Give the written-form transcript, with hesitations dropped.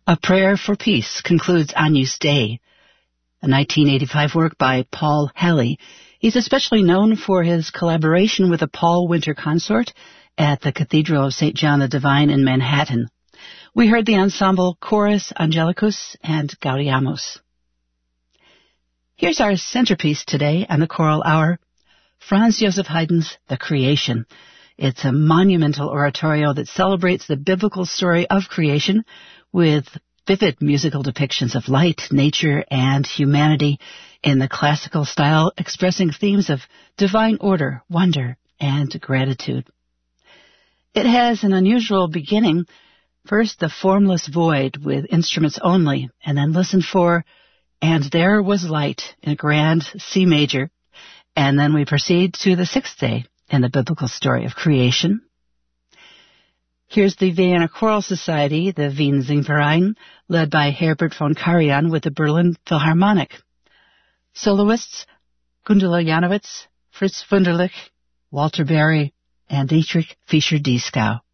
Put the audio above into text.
A Prayer for Peace concludes Agnus Dei, a 1985 work by Paul Halley. He's especially known for his collaboration with the Paul Winter Consort at the Cathedral of St. John the Divine in Manhattan. We heard the ensemble Chorus Angelicus and Gaudeamus. Here's our centerpiece today on the Choral Hour, Franz Joseph Haydn's The Creation. It's a monumental oratorio that celebrates the biblical story of creation with vivid musical depictions of light, nature, and humanity in the classical style, expressing themes of divine order, wonder, and gratitude. It has an unusual beginning. First, the formless void with instruments only, and then listen for "And There Was Light" in a grand C major. And then we proceed to the sixth day in the biblical story of creation. Here's the Vienna Choral Society, the Wien Singverein, led by Herbert von Karajan with the Berlin Philharmonic. Soloists Gundula Janowitz, Fritz Wunderlich, Walter Berry, and Dietrich Fischer-Dieskau.